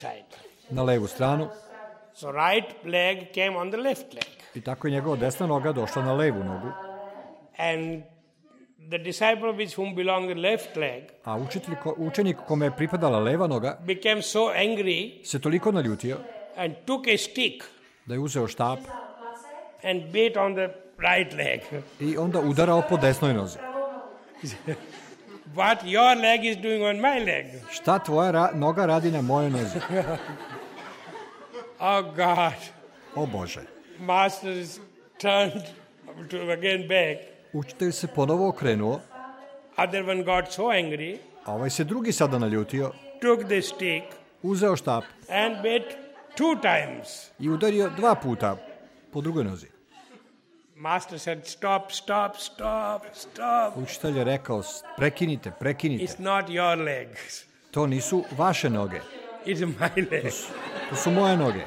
side. na levu stranu So right leg came on the left leg. i tako je njegova desna noga došla na levu nogu, And the disciple which whom belonged the left leg a učenik kome je pripadala leva noga became so angry se toliko naljutio and took a stick da je uzeo štap and beat on the right leg. i onda udarao po desnoj nozi. What your leg is doing on my leg? Šta tvoja noga radi na mojoj nozi? Oh God. O Bože. Master is turned to again back. Učitelj se ponovo okrenuo, Other one got so angry, a ovaj se drugi sada naljutio, took the stick uzeo štap and beat 2 times. i udario 2 puta po drugoj nozi. Master said, stop, stop, stop, stop. Učitelj je rekao, prekinite. It's not your legs. To nisu vaše noge, It's my legs. to su moje noge.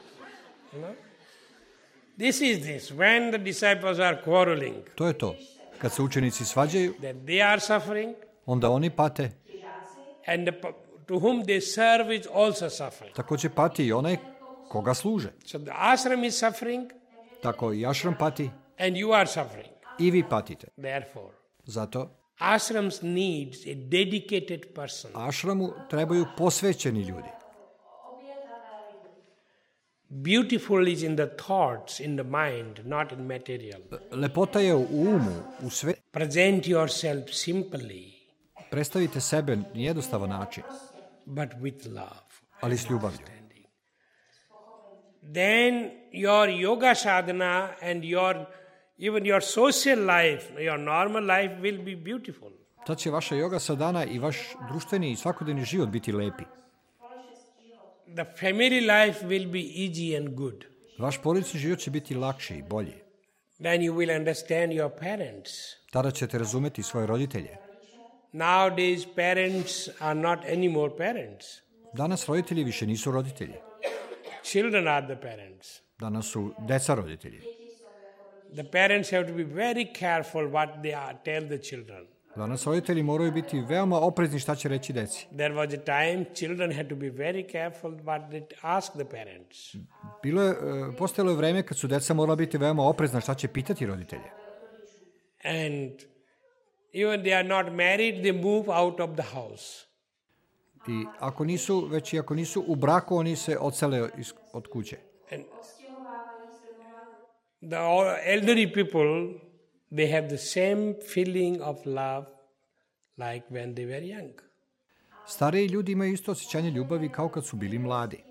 This is this. When the disciples are quarreling, To je to. Kad se učenici svađaju, then they are suffering, onda oni pate. and to whom they serve is also suffering. Tako će pati i onaj koga služe. So the ashram is suffering, Tako i ašram pati and you are suffering. i vi patite. Therefore, Zato ashrams needs a dedicated person. ašramu trebaju posvećeni ljudi. Beautiful is in the thoughts, in the mind, not in material. Lepota je u umu, u sve. Present yourself simply, Predstavite sebe na jednostavan način, but with love. ali s ljubavlju. Then your yoga sadhana and even your social life, your normal life will be beautiful. Tad će vaša joga sadhana i vaš društveni i svakodnevni život biti lepi. The family life will be easy and good. Vaš porodični život će biti lakši i bolji. Then you will understand your parents. Tada ćete razumeti svoje roditelje. Nowadays, parents are not anymore parents. Danas roditelji više nisu roditelji. Children are the parents. Danas su deca roditelji. The parents have to be very careful what they tell the children. Danas roditelji moraju biti veoma oprezni šta će reći deci. There was a time children had to be very careful what they ask the parents. Postojalo je vreme kad su deca morala biti veoma oprezna šta će pitati roditelje. And even they are not married, they move out of the house. I ako nisu u braku, oni se odsele od kuće. And the elderly people, they have the same feeling of love like when they were young. Stariji ljudi imaju isto osjećanje ljubavi kao kad su bili mladi.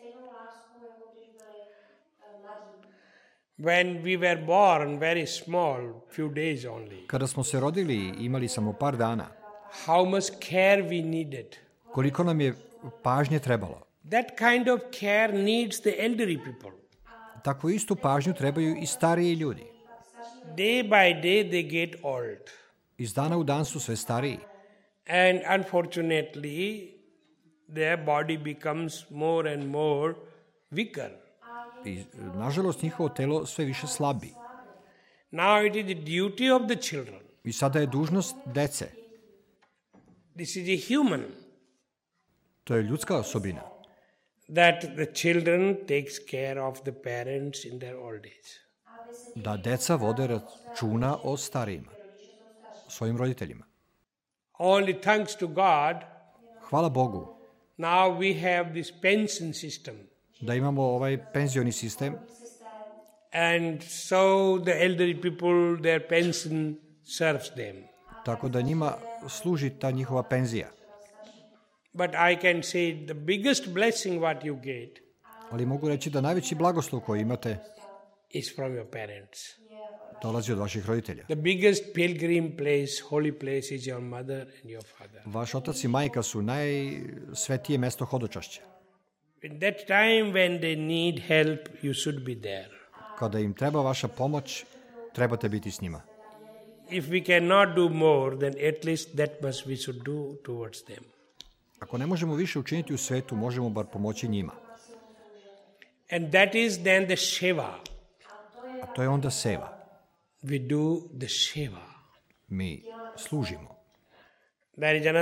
When we were born, very small, few days only, Kada smo se rodili, imali samo par dana. how much care we needed. Koliko nam je pažnje trebalo. That kind of care needs the elderly people. Tako istu pažnju trebaju i stariji ljudi. Day by day they get old. Iz dana u dan su sve stariji. And unfortunately, their body becomes more and more weaker. I, nažalost, njihovo telo sve više slabi. Now it is the duty of the children. I sada je dužnost dece. This is a human. To je ljudska osobina. That the children takes care of the parents in their old age. Da deca vode računa o starijima, svojim roditeljima. Only thanks to God, Hvala Bogu now we have this pension system. da imamo ovaj penzioni sistem, And so the elderly people, their pension serves them. tako da njima služi ta njihova penzija. But I can say the biggest blessing what you get Ali mogu reći da najveći blagoslov koji imate is from your parents. dolazi od vaših roditelja. The biggest pilgrim place, holy place is your mother and your father. Vaš otac i majka su najsvetije mesto hodočašća. In that time when they need help, you should be there. Kada im treba vaša pomoć, trebate biti s njima. If we cannot do more, then at least that much we should do towards them. Ako ne možemo više učiniti u svetu, možemo bar pomoći njima. And that is then the seva. A to je onda seva. We do the seva. Mi služimo. There is another